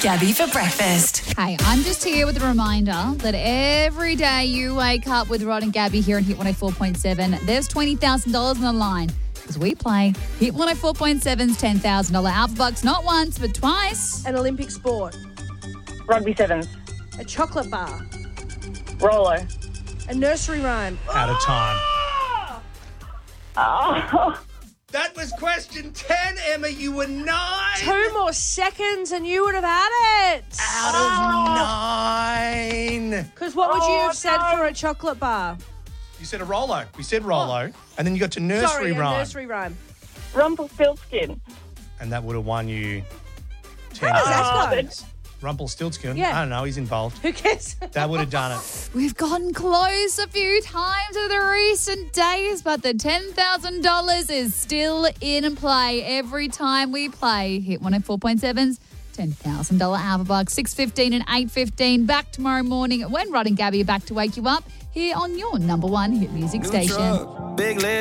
Gabby for breakfast. Hey, I'm just here with a reminder that every day you wake up with Rod and Gabby here on Hit 104.7, there's $20,000 on the line because we play Hit 104.7's $10,000 Alpha Bucks not once but twice. An Olympic sport. Rugby sevens. A chocolate bar. Rolo. A nursery rhyme. Out of time. Oh. That was question 10, Emma. You were 9. 2 more seconds and you would have had it. Out of 9. Because what would you have said no. for a chocolate bar? You said a Rolo. We said Rolo. And then you got to nursery Sorry, rhyme. a nursery rhyme. Rumpelstiltskin. And that would have won you 10. How does that go? that's- Rumpelstiltskin? Yeah. I don't know. He's involved. Who cares? That would have done it. We've gotten close a few times over the recent days, but the $10,000 is still in play every time we play Hit 104.7's $10,000 Alpha Bucks, 6:15 and 8:15. Back tomorrow morning when Rod and Gabby are back to wake you up here on your number one hit music station. Big